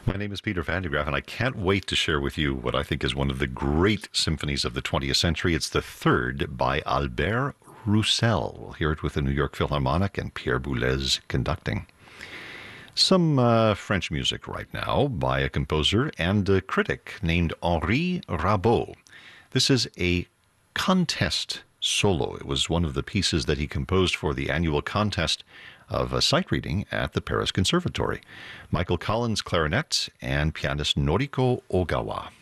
My name is Peter Van de Graaff, and I can't wait to share with you what I think is one of the great symphonies of the 20th century. It's the third by Albert Roussel. We'll hear it with the New York Philharmonic and Pierre Boulez conducting. Some French music right now by a composer and a critic named Henri Rabault. This is a contest solo. It was one of the pieces that he composed for the annual contest of sight reading at the Paris Conservatory. Michael Collins, clarinet, and pianist Noriko Ogawa.